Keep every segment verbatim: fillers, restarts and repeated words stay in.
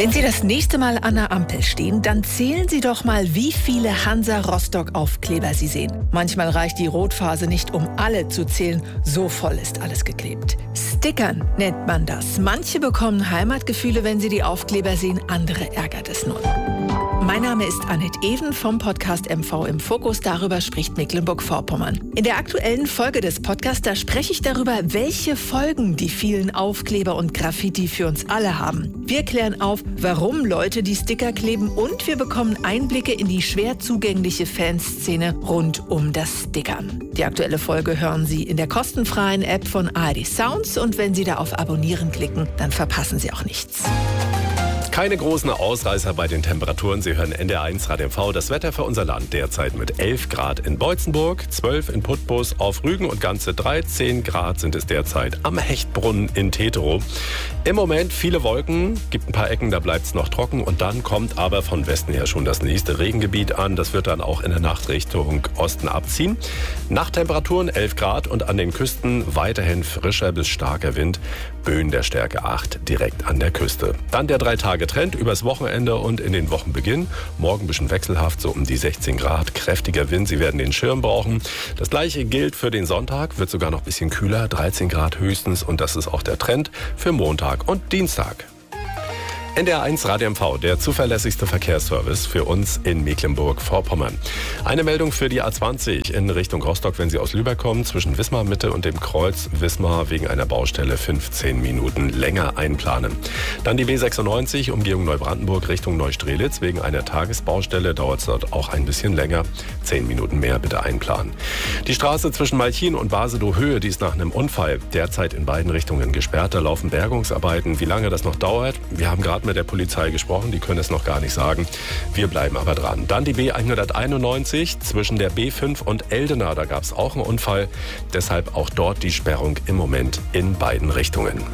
Wenn Sie das nächste Mal an der Ampel stehen, dann zählen Sie doch mal, wie viele Hansa-Rostock-Aufkleber Sie sehen. Manchmal reicht die Rotphase nicht, um alle zu zählen. So voll ist alles geklebt. Stickern nennt man das. Manche bekommen Heimatgefühle, wenn sie die Aufkleber sehen. Andere ärgert es nur. Mein Name ist Annette Even vom Podcast M V im Fokus. Darüber spricht Mecklenburg-Vorpommern. In der aktuellen Folge des Podcasts, da spreche ich darüber, welche Folgen die vielen Aufkleber und Graffiti für uns alle haben. Wir klären auf, warum Leute die Sticker kleben, und wir bekommen Einblicke in die schwer zugängliche Fanszene rund um das Stickern. Die aktuelle Folge hören Sie in der kostenfreien App von A R D Sounds, und wenn Sie da auf Abonnieren klicken, dann verpassen Sie auch nichts. Keine großen Ausreißer bei den Temperaturen. Sie hören N D R eins Radio M V. Das Wetter für unser Land derzeit mit elf Grad in Beutzenburg, zwölf in Putbus, auf Rügen und ganze dreizehn Grad sind es derzeit am Hechtbrunnen in Teterow. Im Moment viele Wolken, gibt ein paar Ecken, da bleibt es noch trocken, und dann kommt aber von Westen her schon das nächste Regengebiet an. Das wird dann auch in der Nacht Richtung Osten abziehen. Nachttemperaturen elf Grad und an den Küsten weiterhin frischer bis starker Wind. Böen der Stärke acht direkt an der Küste. Dann der drei Tage Trend übers Wochenende und in den Wochenbeginn. Morgen ein bisschen wechselhaft, so um die sechzehn Grad. Kräftiger Wind, Sie werden den Schirm brauchen. Das gleiche gilt für den Sonntag, wird sogar noch ein bisschen kühler, dreizehn Grad höchstens, und das ist auch der Trend für Montag und Dienstag. N D R eins Radio M V, der zuverlässigste Verkehrsservice für uns in Mecklenburg-Vorpommern. Eine Meldung für die A zwanzig in Richtung Rostock, wenn Sie aus Lübeck kommen, zwischen Wismar Mitte und dem Kreuz Wismar wegen einer Baustelle fünfzehn Minuten länger einplanen. Dann die B sechsundneunzig, Umgehung Neubrandenburg Richtung Neustrelitz, wegen einer Tagesbaustelle dauert es dort auch ein bisschen länger. zehn Minuten mehr bitte einplanen. Die Straße zwischen Malchin und Basedow-Höhe, die ist nach einem Unfall derzeit in beiden Richtungen gesperrt. Da laufen Bergungsarbeiten. Wie lange das noch dauert? Wir haben gerade mit der Polizei gesprochen, die können es noch gar nicht sagen. Wir bleiben aber dran. Dann die B hunderteinundneunzig zwischen der B fünf und Eldena, da gab es auch einen Unfall. Deshalb auch dort die Sperrung im Moment in beiden Richtungen.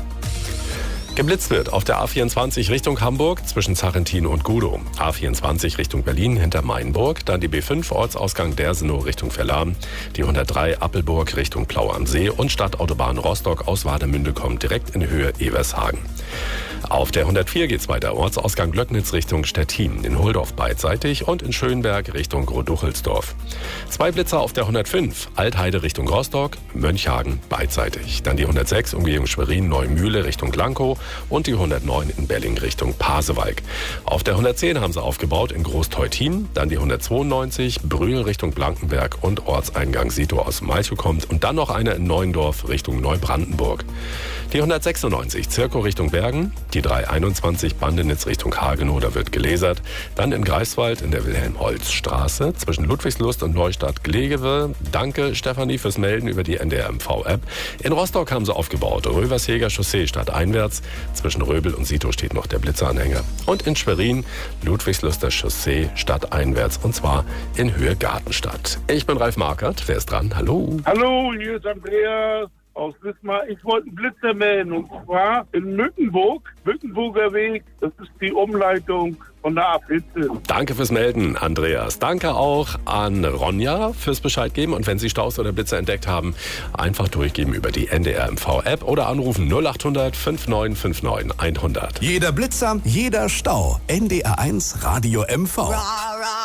Geblitzt wird auf der A vierundzwanzig Richtung Hamburg zwischen Zarrentin und Gudow. A vierundzwanzig Richtung Berlin hinter Mainburg. Dann die B fünf Ortsausgang Dersenow Richtung Verlahm. Die hundertdrei Appelburg Richtung Plau am See. Und Stadtautobahn Rostock aus Warnemünde kommt direkt in Höhe Evershagen. Auf der hundertvier geht's weiter. Ortsausgang Glöcknitz Richtung Stettin. In Holdorf beidseitig und in Schönberg Richtung Großduchelsdorf. Zwei Blitzer auf der hundertfünf. Altheide Richtung Rostock. Mönchhagen beidseitig. Dann die hundertsechs Umgehung Schwerin Neumühle Richtung Lankow. Und die hundertneun in Belling Richtung Pasewalk. Auf der hundertzehn haben sie aufgebaut in Großteutin. Dann die hundertzweiundneunzig Brühl Richtung Blankenberg und Ortseingang Sito aus Malchow kommt. Und dann noch eine in Neuendorf Richtung Neubrandenburg. Die hundertsechsundneunzig Zirkow Richtung Bergen. Die dreihunderteinundzwanzig Bandenitz Richtung Hagenow, da wird gelasert. Dann in Greifswald in der Wilhelm-Holz-Straße zwischen Ludwigslust und Neustadt-Glegewe. Danke, Stefanie, fürs Melden über die N D R M V-App. In Rostock haben sie aufgebaut. Röversheger Chaussee stadteinwärts. Zwischen Röbel und Sito steht noch der Blitzeranhänger. Und in Schwerin Ludwigsluster Chaussee stadteinwärts, und zwar in Höhe Gartenstadt. Ich bin Ralf Markert. Wer ist dran? Hallo. Hallo, hier ist Andreas aus Wismar. Ich wollte einen Blitzer melden, und zwar in Mückenburg, Mückenburger Weg. Das ist die Umleitung von der A vierzehn. Danke fürs Melden, Andreas. Danke auch an Ronja fürs Bescheid geben. Und wenn Sie Staus oder Blitzer entdeckt haben, einfach durchgeben über die N D R M V-App oder anrufen null acht hundert fünfundneunzig neunundfünfzig hundert. Jeder Blitzer, jeder Stau. N D R eins Radio M V.